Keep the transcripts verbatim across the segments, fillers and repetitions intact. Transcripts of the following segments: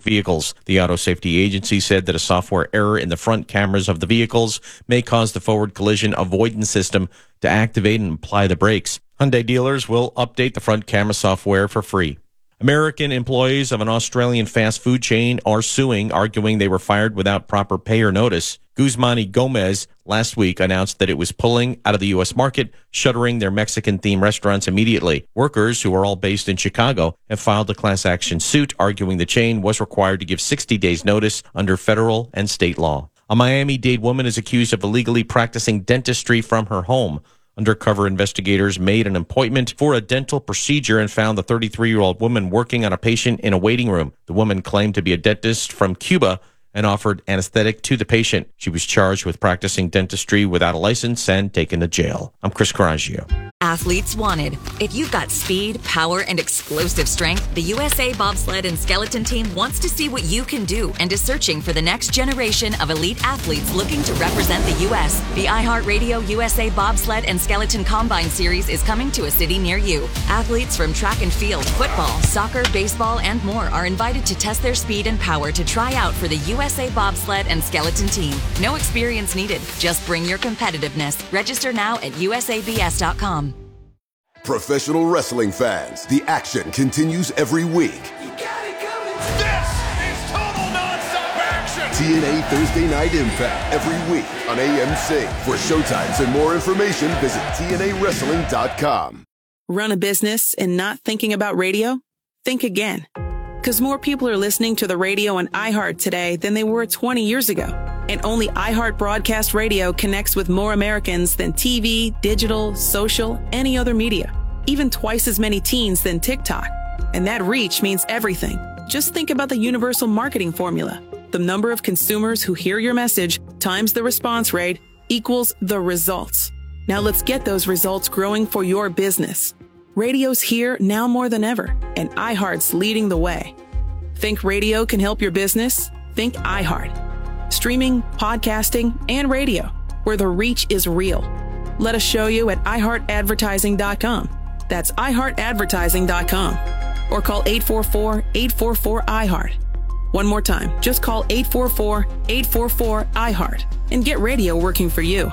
vehicles. The Auto Safety Agency said that a software error in the front cameras of the vehicles may cause the forward collision avoidance system to activate and apply the brakes. Hyundai dealers will update the front camera software for free. American employees of an Australian fast food chain are suing, arguing they were fired without proper pay or notice. Guzman Gomez last week announced that it was pulling out of the U S market, shuttering their Mexican-themed restaurants immediately. Workers, who are all based in Chicago, have filed a class action suit, arguing the chain was required to give sixty days notice under federal and state law. A Miami-Dade woman is accused of illegally practicing dentistry from her home. Undercover investigators made an appointment for a dental procedure and found the thirty-three-year-old woman working on a patient in a waiting room. The woman claimed to be a dentist from Cuba and offered anesthetic to the patient. She was charged with practicing dentistry without a license and taken to jail. I'm Chris Coraggio. Athletes wanted. If you've got speed, power, and explosive strength, the U S A Bobsled and Skeleton Team wants to see what you can do and is searching for the next generation of elite athletes looking to represent the U S The iHeartRadio U S A Bobsled and Skeleton Combine Series is coming to a city near you. Athletes from track and field, football, soccer, baseball, and more are invited to test their speed and power to try out for the U S A Bobsled and Skeleton Team. No experience needed. Just bring your competitiveness. Register now at U S A B S dot com. Professional wrestling fans, the action continues every week. You got it coming. This is total nonstop action. T N A Thursday Night Impact every week on A M C. For showtimes and more information, visit T N A wrestling dot com. Run a business and not thinking about radio? Think again. Because more people are listening to the radio on iHeart today than they were twenty years ago. And only iHeart Broadcast Radio connects with more Americans than T V, digital, social, any other media. Even twice as many teens than TikTok. And that reach means everything. Just think about the universal marketing formula. The number of consumers who hear your message times the response rate equals the results. Now let's get those results growing for your business. Radio's here now more than ever, and iHeart's leading the way. Think radio can help your business? Think iHeart. Streaming, podcasting, and radio, where the reach is real. Let us show you at i heart advertising dot com. That's i heart advertising dot com. Or call eight four four, eight four four, I heart. One more time, just call eight four four, eight four four, I heart and get radio working for you.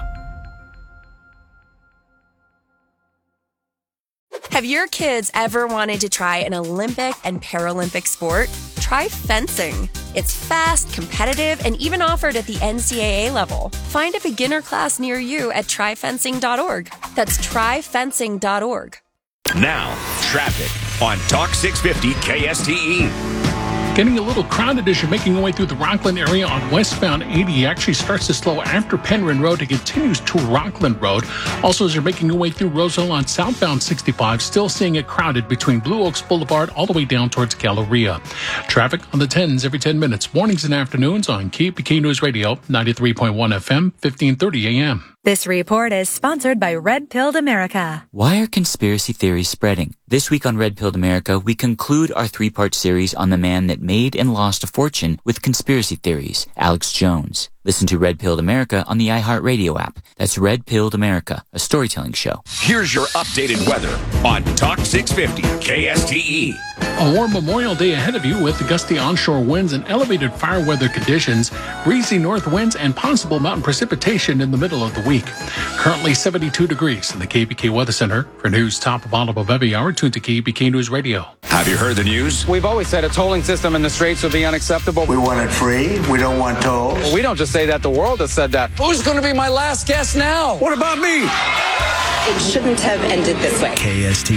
Have your kids ever wanted to try an Olympic and Paralympic sport? Try fencing. It's fast, competitive, and even offered at the N C double A level. Find a beginner class near you at try fencing dot org. That's try fencing dot org. Now, traffic on Talk six fifty K S T E. Getting a little crowded as you're making your way through the Rockland area on westbound eighty. Actually starts to slow after Penryn Road. It continues to Rockland Road. Also, as you're making your way through Roseville on southbound sixty-five, still seeing it crowded between Blue Oaks Boulevard all the way down towards Galleria. Traffic on the tens every ten minutes, mornings and afternoons on K P K News Radio, ninety-three point one F M, fifteen thirty A M. This report is sponsored by Red Pilled America. Why are conspiracy theories spreading? This week on Red Pilled America, we conclude our three-part series on the man that made and lost a fortune with conspiracy theories, Alex Jones. Listen to Red Pilled America on the iHeartRadio app. That's Red Pilled America, a storytelling show. Here's your updated weather on Talk six fifty K S T E. A warm Memorial Day ahead of you with gusty onshore winds and elevated fire weather conditions, breezy north winds, and possible mountain precipitation in the middle of the week. Currently seventy-two degrees in the K B K Weather Center. For news top of bottom of every hour, tune to K B K News Radio. Have you heard the news? We've always said a tolling system in the Straits would be unacceptable. We want it free. We don't want tolls. Well, we don't just say that. The world has said that. Who's going to be my last guest now? What about me? It shouldn't have ended this way. K S T